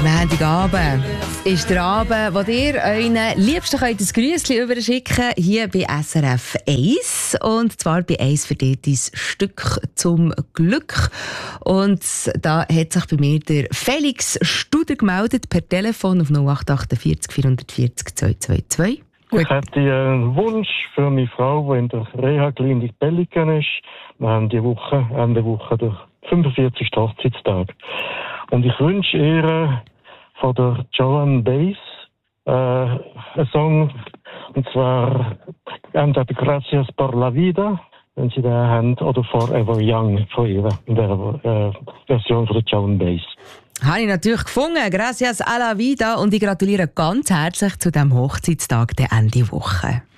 Montagabend ist der Abend, wo ihr euren Liebsten ein Grüßchen überschicken könnt, hier bei SRF 1. Und zwar bei 1 für dich dein Stück zum Glück. Und da hat sich bei mir der Felix Studer gemeldet per Telefon auf 0848 440 222. Ich hätte einen Wunsch für meine Frau, die in der Reha-Klinik Belliken ist. Wir haben Ende Woche den 45. Hochzeitstag. Und ich wünsche ihr von der Joan Baez einen Song, und zwar entweder Gracias por la vida, wenn Sie den haben, oder Forever Young von ihr, in der Version von der Joan Baez. Habe ich natürlich gefunden. Gracias a la vida. Und ich gratuliere ganz herzlich zu diesem Hochzeitstag der Ende Woche.